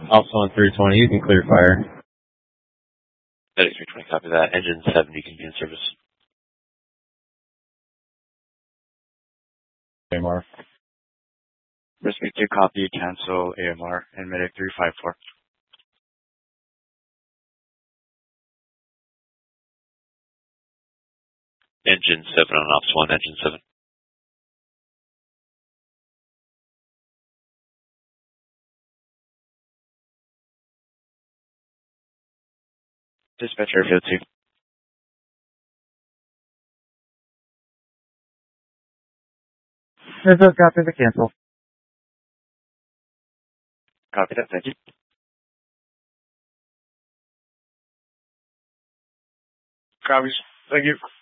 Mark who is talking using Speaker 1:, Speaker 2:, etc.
Speaker 1: Alpha 1320, you can clear fire.
Speaker 2: FedEx 320, copy that. Engine 7, you can be in service.
Speaker 1: AMR.
Speaker 3: Respect to copy, cancel AMR, and Medic 354.
Speaker 2: Engine 7 on Ops 1, Engine 7.
Speaker 3: Dispatch Airfield 2.
Speaker 4: This is copy the cancel.
Speaker 3: Copy that, thank you.
Speaker 5: Copies. Thank you.